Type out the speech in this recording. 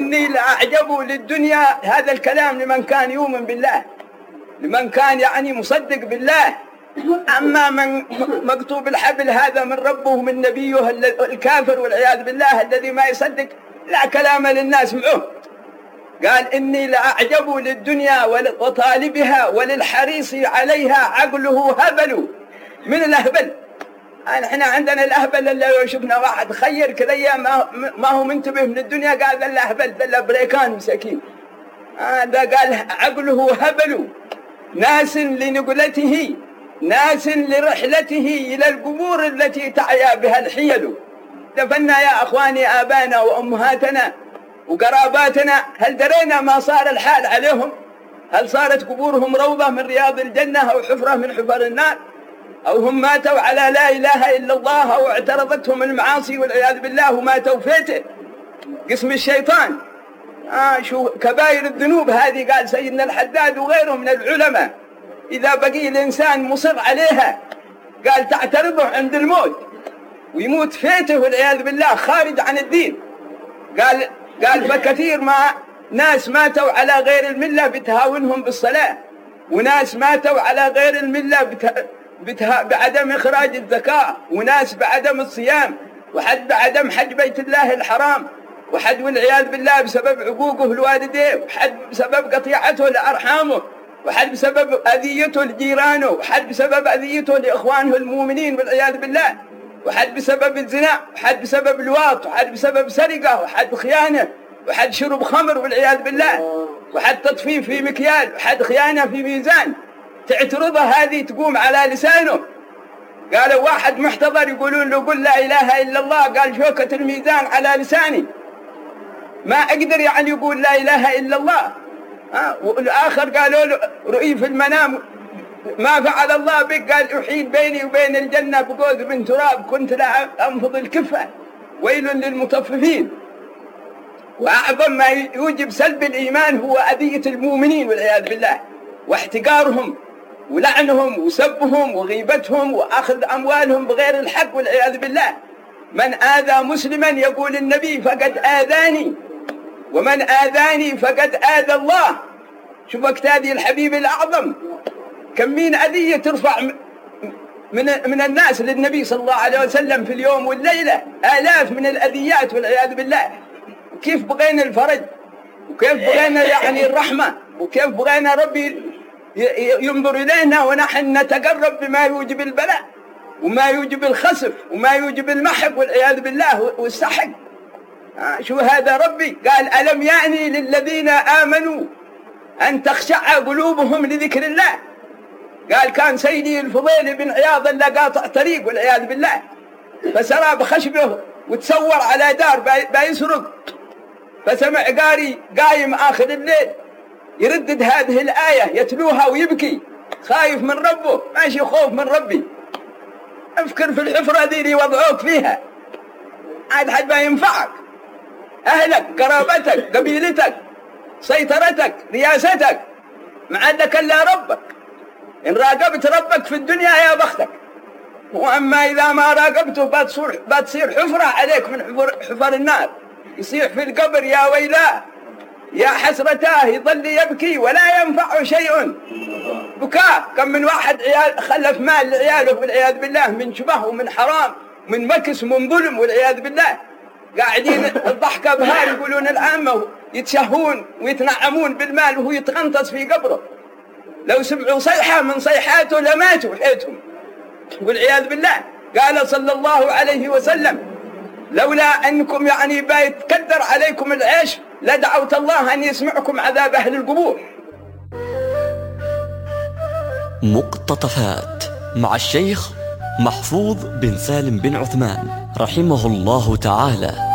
إني لأعجب للدنيا. هذا الكلام لمن كان يؤمن بالله، لمن كان يعني مصدق بالله. أما من مكتوب الحبل هذا من ربه من نبيه الكافر والعياذ بالله الذي ما يصدق لا كلام للناس معه. قال إني لأعجب للدنيا وطالبها وللحريص عليها عقله هبل. من الأهبل؟ احنا عندنا الأهبل اللي لو شفنا واحد خير كذا ما هو منتبه من الدنيا قال ذا الأهبل ذا الأبريكان مساكين. هذا قال عقله هبل، ناس لنقلته، ناس لرحلته إلى القبور التي تعيا بها الحيل. دفنا يا أخواني آبانا وأمهاتنا وقراباتنا، هل درينا ما صار الحال عليهم؟ هل صارت قبورهم روضة من رياض الجنة أو حفرة من حفر النار؟ أو هم ماتوا على لا إله إلا الله أو اعترضتهم المعاصي والعياذ بالله وماتوا فيته قسم الشيطان. شو كبائر الذنوب هذه. قال سيدنا الحداد وغيره من العلماء إذا بقي الإنسان مصر عليها قال تعترضه عند الموت ويموت فيته والعياذ بالله خارج عن الدين. قال فكثير ما ناس ماتوا على غير الملة بتهاونهم بالصلاة، وناس ماتوا على غير الملة بعدم إخراج الزكاة، وناس بعدم الصيام، وحد بعدم حج بيت الله الحرام، وحد والعياذ بالله بسبب عقوقه لوالديه، وحد بسبب قطيعته لأرحامه، وحد بسبب أذيته لجيرانه، وحد بسبب أذيته لإخوانه المؤمنين والعياذ بالله، وحد بسبب الزنا، وحد بسبب الواط، وحد بسبب سرقة، وحد خيانة، وحد شرب خمر والعياذ بالله، وحد تطفيف في مكيال، وحد خيانة في ميزان. تعترضه هذه تقوم على لسانه. قالوا واحد محتضر يقولون له قل لا إله إلا الله، قال شوكة الميزان على لساني ما أقدر يعني يقول لا إله إلا الله. والآخر قالوا له رؤي في المنام ما فعل الله بك، قال أحيل بيني وبين الجنة بقوس من تراب كنت لا أنفض الكفة، ويل للمطففين. وأعظم ما يوجب سلب الإيمان هو أذية المؤمنين والعياذ بالله، واحتقارهم ولعنهم وسبهم وغيبتهم وأخذ أموالهم بغير الحق والعياذ بالله. من آذى مسلما يقول النبي فقد آذاني، ومن آذاني فقد آذى الله. شوفك هذه الحبيب الأعظم كم من أذية ترفع من الناس للنبي صلى الله عليه وسلم في اليوم والليلة، آلاف من الأذيات والعياذ بالله. كيف بغينا الفرج، وكيف بغينا يعني الرحمة، وكيف بغينا ربي ينظر إلينا ونحن نتقرب بما يوجب البلاء وما يوجب الخسف وما يوجب المحب والعياذ بالله والسحق. شو هذا ربي؟ قال ألم يعني للذين آمنوا أن تخشع قلوبهم لذكر الله. قال كان سيدي الفضيل بن عياض اللي قاطع طريق والعياذ بالله، فسرى بخشبه وتصور على دار بيسرق، فسمع قاري قايم آخر الليل يردد هذه الآية يتلوها ويبكي خايف من ربه، ماشي خوف من ربي. افكر في الحفرة ذي اللي وضعوك فيها، عاد حد ما ينفعك، أهلك، قرابتك، قبيلتك، سيطرتك، رياستك، ما عندك إلا ربك. إن راقبت ربك في الدنيا يا بختك، وأما إذا ما راقبته بتصير حفرة عليك من حفر النار، يصيح في القبر يا ويلاه يا حسرتاه، يظل يبكي ولا ينفع شيء. بكاء. كم من واحد عيال خلف مال لعياله والعياذ بالله من شبه ومن حرام ومن مكس ومن ظلم والعياذ بالله، قاعدين الضحكة بهار يقولون العامة يتشهون ويتنعمون بالمال وهو يتغنطس في قبره. لو سمعوا صيحة من صيحاته لماتوا حيتهم والعياذ بالله. قال صلى الله عليه وسلم لولا أنكم يعني بيتكدر عليكم العيش لدعوت الله أن يسمعكم عذاب أهل القبور. مقتطفات مع الشيخ محفوظ بن سالم بن عثمان رحمه الله تعالى.